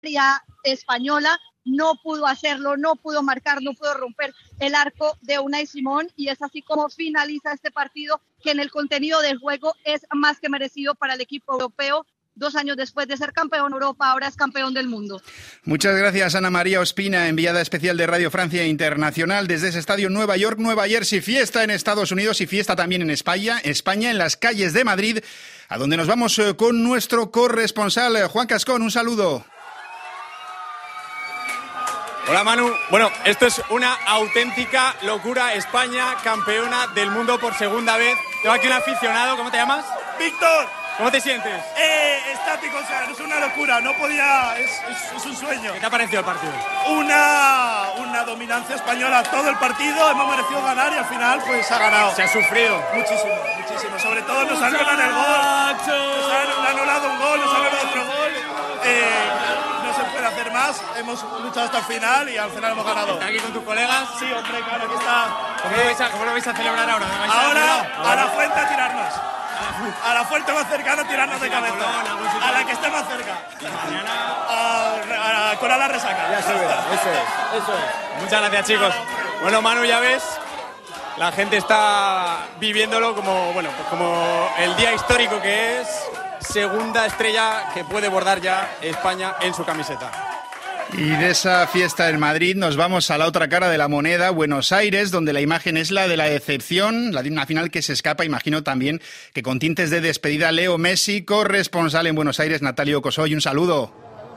española no pudo hacerlo, no pudo marcar, no pudo romper el arco de Unai Simón, y es así como finaliza este partido, que en el contenido del juego es más que merecido para el equipo europeo. 2 años después de ser campeón de Europa, ahora es campeón del mundo. Muchas gracias, Ana María Ospina, enviada especial de Radio Francia Internacional desde ese estadio en Nueva York. Nueva Jersey, fiesta en Estados Unidos y fiesta también en España, en las calles de Madrid, a donde nos vamos con nuestro corresponsal, Juan Cascón. Un saludo. Hola Manu, bueno, esto es una auténtica locura. España, campeona del mundo por segunda vez. Tengo aquí un aficionado, ¿cómo te llamas? Víctor. ¿Cómo te sientes? Estático, o sea, es una locura, no podía, es un sueño. ¿Qué te ha parecido el partido? Una dominancia española todo el partido, hemos merecido ganar y al final pues ha ganado. Se ha sufrido. Muchísimo, muchísimo, sobre todo nos anulan el gol, nos han anulado un gol, nos han anulado otro gol. No se puede hacer más, hemos luchado hasta el final y al final hemos ganado. ¿Estás aquí con tus colegas? Sí, hombre, claro, aquí está. ¿Cómo lo vais a celebrar ahora? Ahora a la fuente a tirarnos. A la fuente más cercana tirarnos de cabeza. A la que esté más cerca. A curar la resaca. Ya se ve, eso es. Muchas gracias, chicos. Bueno, Manu, ya ves, la gente está viviéndolo como el día histórico que es. Segunda estrella que puede bordar ya España en su camiseta. Y de esa fiesta en Madrid nos vamos a la otra cara de la moneda, Buenos Aires, donde la imagen es la de la decepción, la de una final que se escapa, imagino también que con tintes de despedida. Leo Messi, corresponsal en Buenos Aires, Natalio Cosoy, un saludo.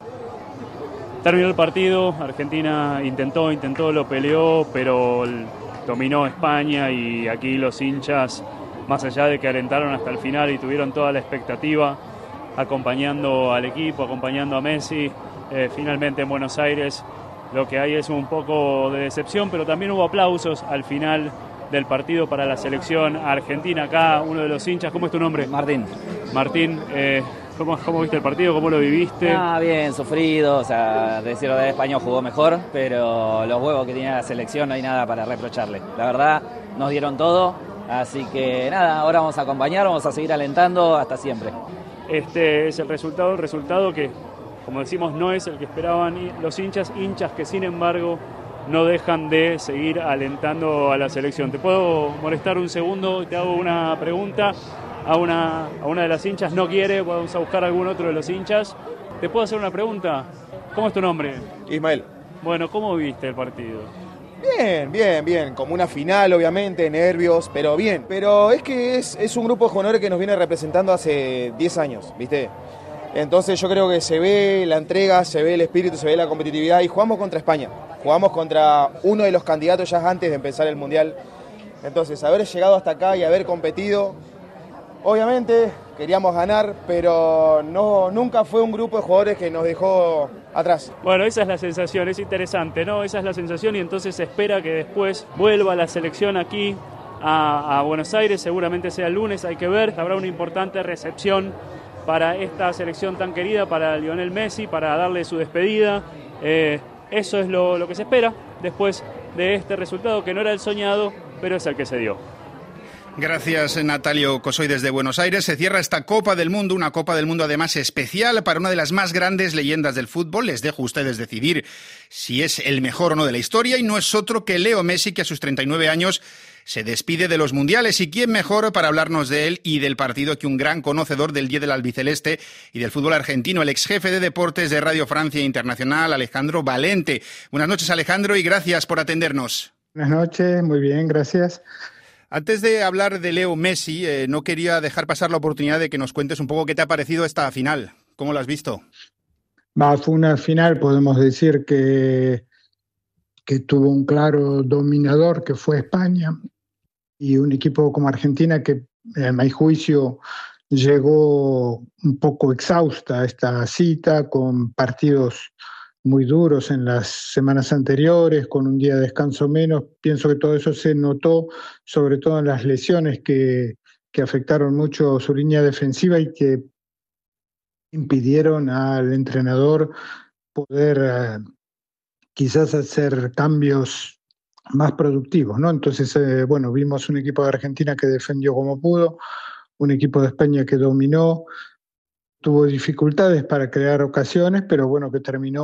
Terminó el partido, Argentina intentó, lo peleó, pero dominó España, y aquí los hinchas, más allá de que alentaron hasta el final y tuvieron toda la expectativa, acompañando al equipo, acompañando a Messi. Finalmente en Buenos Aires lo que hay es un poco de decepción, pero también hubo aplausos al final del partido para la selección argentina. Acá uno de los hinchas, ¿cómo es tu nombre? Martín. Martín, ¿cómo viste el partido? ¿Cómo lo viviste? Bien, sufrido, o sea, decirlo de España jugó mejor, pero los huevos que tenía la selección no hay nada para reprocharle. La verdad, nos dieron todo, así que nada, ahora vamos a acompañar, vamos a seguir alentando hasta siempre. Este es el resultado que, como decimos, no es el que esperaban los hinchas que sin embargo no dejan de seguir alentando a la selección. ¿Te puedo molestar un segundo? Te hago una pregunta a una de las hinchas. No quiere, vamos a buscar a algún otro de los hinchas. ¿Te puedo hacer una pregunta? ¿Cómo es tu nombre? Ismael. Bueno, ¿cómo viste el partido? Bien, como una final obviamente, nervios, pero bien. Pero es que es un grupo de jugadores que nos viene representando hace 10 años, ¿viste? Entonces yo creo que se ve la entrega, se ve el espíritu, se ve la competitividad, y jugamos contra España. Jugamos contra uno de los candidatos ya antes de empezar el Mundial. Entonces haber llegado hasta acá y haber competido, obviamente queríamos ganar, pero nunca fue un grupo de jugadores que nos dejó atrás. Bueno, esa es la sensación, es interesante, ¿no? Esa es la sensación, y entonces se espera que después vuelva la selección aquí a Buenos Aires, seguramente sea el lunes, hay que ver. Habrá una importante recepción para esta selección tan querida, para Lionel Messi, para darle su despedida. Eso es lo que se espera después de este resultado, que no era el soñado, pero es el que se dio. Gracias, Natalio Cosoy, desde Buenos Aires. Se cierra esta Copa del Mundo, una Copa del Mundo además especial para una de las más grandes leyendas del fútbol. Les dejo a ustedes decidir si es el mejor o no de la historia, y no es otro que Leo Messi, que a sus 39 años se despide de los mundiales. ¿Y quién mejor para hablarnos de él y del partido que un gran conocedor del diez del albiceleste y del fútbol argentino, el ex jefe de deportes de Radio Francia Internacional, Alejandro Valente? Buenas noches, Alejandro, y gracias por atendernos. Buenas noches, muy bien, gracias. Antes de hablar de Leo Messi, no quería dejar pasar la oportunidad de que nos cuentes un poco qué te ha parecido esta final. ¿Cómo lo has visto? Fue una final, podemos decir que tuvo un claro dominador, que fue España, y un equipo como Argentina que, a mi juicio, llegó un poco exhausta a esta cita, con partidos muy duros en las semanas anteriores, con un día de descanso menos. Pienso que todo eso se notó, sobre todo en las lesiones que afectaron mucho su línea defensiva y que impidieron al entrenador poder quizás hacer cambios más productivos, ¿no? Entonces, vimos un equipo de Argentina que defendió como pudo, un equipo de España que dominó, tuvo dificultades para crear ocasiones, pero bueno, que terminó